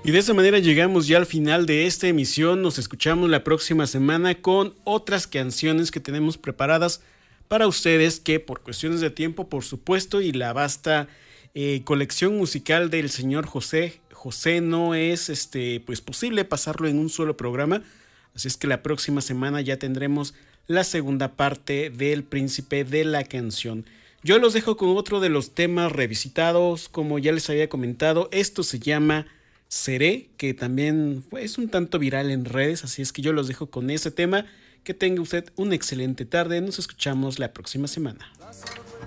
Y de esa manera llegamos ya al final de esta emisión. Nos escuchamos la próxima semana con otras canciones que tenemos preparadas para ustedes, que por cuestiones de tiempo, por supuesto, y la vasta colección musical del señor José no es pues posible pasarlo en un solo programa. Así es que la próxima semana ya tendremos la segunda parte del Príncipe de la Canción. Yo los dejo con otro de los temas revisitados, como ya les había comentado. Esto se llama Seré, que también es un tanto viral en redes, así es que yo los dejo con ese tema. Que tenga usted una excelente tarde, nos escuchamos la próxima semana.